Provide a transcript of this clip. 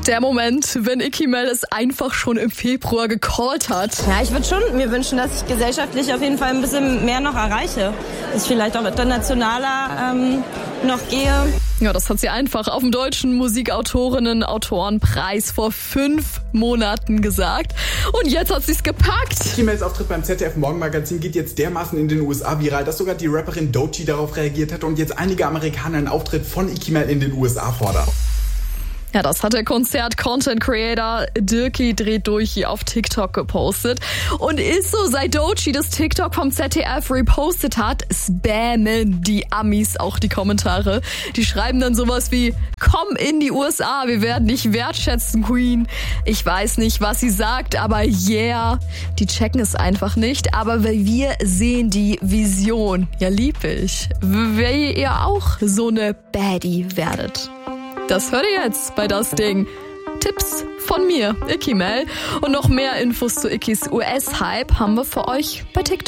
Der Moment, wenn Icky Mel es einfach schon im Februar gecallt hat. Ja, ich würde schon mir wünschen, dass ich gesellschaftlich auf jeden Fall ein bisschen mehr noch erreiche. Dass ich vielleicht auch internationaler noch gehe. Ja, das hat sie einfach auf dem Deutschen Musikautorinnen-Autorenpreis vor 5 Monaten gesagt. Und jetzt hat sie es gepackt. Icky Mels Auftritt beim ZDF Morgenmagazin geht jetzt dermaßen in den USA viral, dass sogar die Rapperin Doechii darauf reagiert hat und jetzt einige Amerikaner einen Auftritt von Icky Mel in den USA fordern. Ja, das hat der Konzert-Content-Creator Dirki dreht Doechii auf TikTok gepostet. Und ist so, seit Doechii das TikTok vom ZDF repostet hat, spammen die Amis auch die Kommentare. Die schreiben dann sowas wie, komm in die USA, wir werden dich wertschätzen, Queen. Ich weiß nicht, was sie sagt, aber yeah. Die checken es einfach nicht, aber wir sehen die Vision. Ja, lieb ich. Wenn ihr auch so eine Baddie werdet. Das hört ihr jetzt bei Das Ding. Tipps von mir, Icky Mel. Und noch mehr Infos zu Ickys US-Hype haben wir für euch bei TikTok.